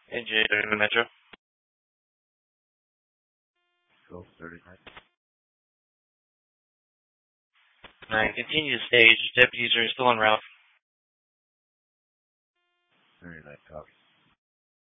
NJ30 Metro. Go 39. 9, continue to stage. Deputies are still en route. 39 copy.